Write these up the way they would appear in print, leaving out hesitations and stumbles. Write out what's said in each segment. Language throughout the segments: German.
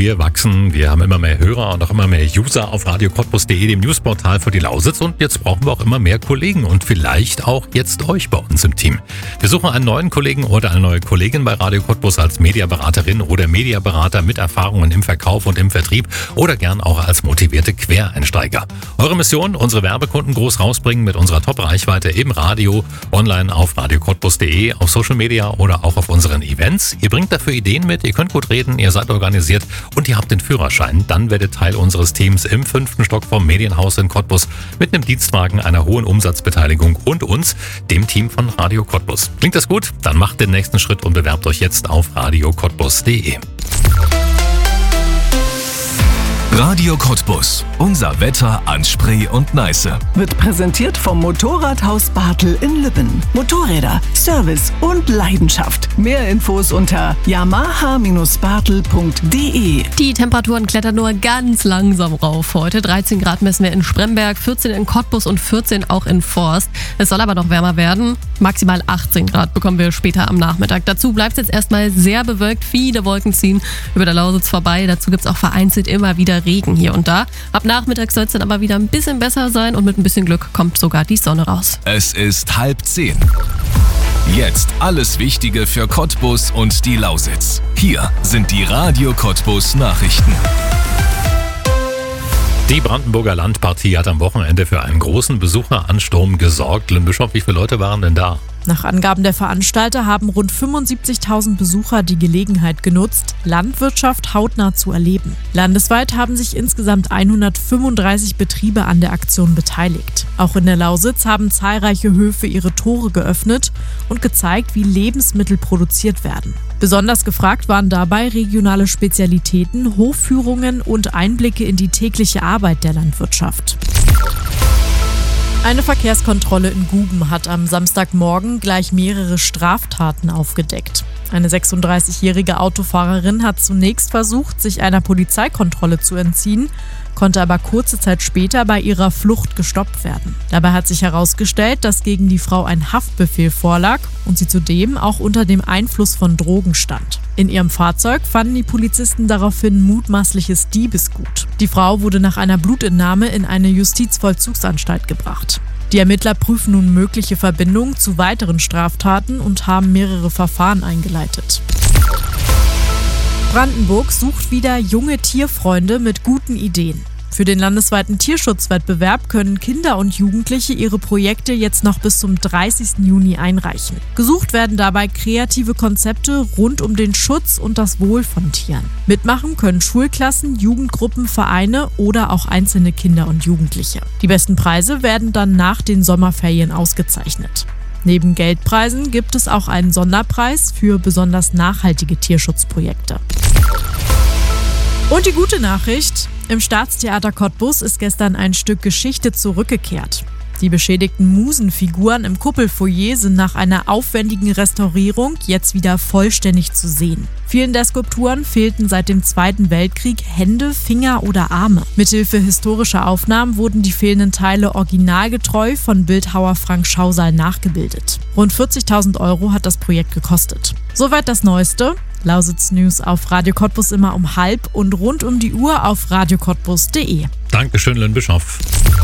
Wir wachsen, wir haben immer mehr Hörer und auch immer mehr User auf radiocottbus.de, dem Newsportal für die Lausitz. Und jetzt brauchen wir auch immer mehr Kollegen und vielleicht auch jetzt euch bei uns im Team. Wir suchen einen neuen Kollegen oder eine neue Kollegin bei Radio Cottbus als Mediaberaterin oder Mediaberater mit Erfahrungen im Verkauf und im Vertrieb oder gern auch als motivierte Quereinsteiger. Eure Mission, unsere Werbekunden groß rausbringen mit unserer Top-Reichweite im Radio, online auf radiocottbus.de, auf Social Media oder auch auf unseren Events. Ihr bringt dafür Ideen mit, ihr könnt gut reden, ihr seid organisiert und ihr habt den Führerschein. Dann werdet Teil unseres Teams im 5. Stock vom Medienhaus in Cottbus mit einem Dienstwagen, einer hohen Umsatzbeteiligung und uns, dem Team von Radio Cottbus. Klingt das gut? Dann macht den nächsten Schritt und bewerbt euch jetzt auf radiocottbus.de. Radio Cottbus. Unser Wetter an Spree und Neiße. Wird präsentiert vom Motorradhaus Bartel in Lübben. Motorräder, Service und Leidenschaft. Mehr Infos unter yamaha-bartel.de. Die Temperaturen klettern nur ganz langsam rauf. Heute 13 Grad messen wir in Spremberg, 14 in Cottbus und 14 auch in Forst. Es soll aber noch wärmer werden. Maximal 18 Grad bekommen wir später am Nachmittag. Dazu bleibt es jetzt erstmal sehr bewölkt. Viele Wolken ziehen über der Lausitz vorbei. Dazu gibt es auch vereinzelt immer wieder Regen hier und da. Ab Nachmittag soll es dann aber wieder ein bisschen besser sein und mit ein bisschen Glück kommt sogar die Sonne raus. Es ist 9:30. Jetzt alles Wichtige für Cottbus und die Lausitz. Hier sind die Radio Cottbus Nachrichten. Die Brandenburger Landpartie hat am Wochenende für einen großen Besucheransturm gesorgt. Bischof, wie viele Leute waren denn da? Nach Angaben der Veranstalter haben rund 75.000 Besucher die Gelegenheit genutzt, Landwirtschaft hautnah zu erleben. Landesweit haben sich insgesamt 135 Betriebe an der Aktion beteiligt. Auch in der Lausitz haben zahlreiche Höfe ihre Tore geöffnet und gezeigt, wie Lebensmittel produziert werden. Besonders gefragt waren dabei regionale Spezialitäten, Hofführungen und Einblicke in die tägliche Arbeit der Landwirtschaft. Eine Verkehrskontrolle in Guben hat am Samstagmorgen gleich mehrere Straftaten aufgedeckt. Eine 36-jährige Autofahrerin hat zunächst versucht, sich einer Polizeikontrolle zu entziehen, konnte aber kurze Zeit später bei ihrer Flucht gestoppt werden. Dabei hat sich herausgestellt, dass gegen die Frau ein Haftbefehl vorlag und sie zudem auch unter dem Einfluss von Drogen stand. In ihrem Fahrzeug fanden die Polizisten daraufhin mutmaßliches Diebesgut. Die Frau wurde nach einer Blutentnahme in eine Justizvollzugsanstalt gebracht. Die Ermittler prüfen nun mögliche Verbindungen zu weiteren Straftaten und haben mehrere Verfahren eingeleitet. Brandenburg sucht wieder junge Tierfreunde mit guten Ideen. Für den landesweiten Tierschutzwettbewerb können Kinder und Jugendliche ihre Projekte jetzt noch bis zum 30. Juni einreichen. Gesucht werden dabei kreative Konzepte rund um den Schutz und das Wohl von Tieren. Mitmachen können Schulklassen, Jugendgruppen, Vereine oder auch einzelne Kinder und Jugendliche. Die besten Preise werden dann nach den Sommerferien ausgezeichnet. Neben Geldpreisen gibt es auch einen Sonderpreis für besonders nachhaltige Tierschutzprojekte. Und die gute Nachricht: Im Staatstheater Cottbus ist gestern ein Stück Geschichte zurückgekehrt. Die beschädigten Musenfiguren im Kuppelfoyer sind nach einer aufwendigen Restaurierung jetzt wieder vollständig zu sehen. Vielen der Skulpturen fehlten seit dem Zweiten Weltkrieg Hände, Finger oder Arme. Mithilfe historischer Aufnahmen wurden die fehlenden Teile originalgetreu von Bildhauer Frank Schausal nachgebildet. Rund 40.000 € hat das Projekt gekostet. Soweit das Neueste. Lausitz News auf Radio Cottbus immer um 12:30 und rund um die Uhr auf radiocottbus.de. Dankeschön, Lynn Bischof.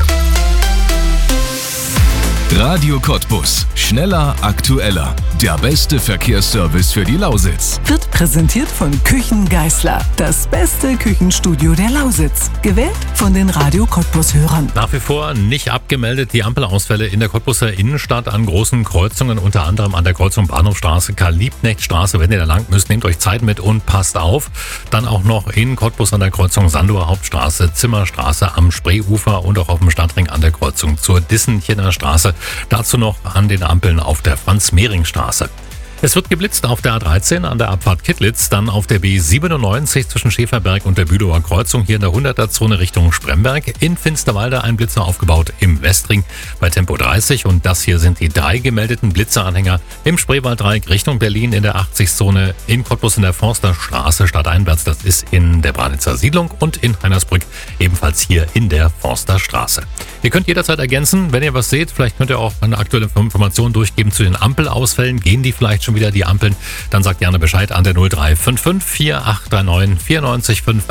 Radio Cottbus. Schneller, aktueller. Der beste Verkehrsservice für die Lausitz. Wird präsentiert von Küchen Geisler. Das beste Küchenstudio der Lausitz. Gewählt von den Radio Cottbus-Hörern. Nach wie vor nicht abgemeldet die Ampelausfälle in der Cottbuser Innenstadt an großen Kreuzungen, unter anderem an der Kreuzung Bahnhofstraße, Karl-Liebknecht-Straße. Wenn ihr da lang müsst, nehmt euch Zeit mit und passt auf. Dann auch noch in Cottbus an der Kreuzung Sandower Hauptstraße, Zimmerstraße am Spreeufer und auch auf dem Stadtring an der Kreuzung zur Dissenchener Straße. Dazu noch an den Ampeln auf der Franz-Mehring-Straße. Es wird geblitzt auf der A13 an der Abfahrt Kittlitz, dann auf der B97 zwischen Schäferberg und der Bülower Kreuzung hier in der 100er-Zone Richtung Spremberg. In Finsterwalde ein Blitzer aufgebaut im Westring bei Tempo 30 und das hier sind die 3 gemeldeten Blitzeranhänger im Spreewalddreieck Richtung Berlin in der 80-Zone, in Cottbus in der Forsterstraße stadteinwärts, das ist in der Branitzer Siedlung und in Heinersbrück ebenfalls hier in der Forsterstraße. Ihr könnt jederzeit ergänzen, wenn ihr was seht, vielleicht könnt ihr auch eine aktuelle Information durchgeben zu den Ampelausfällen, gehen die vielleicht schon wieder die Ampeln, dann sagt gerne Bescheid an der 0355 4839 94 5.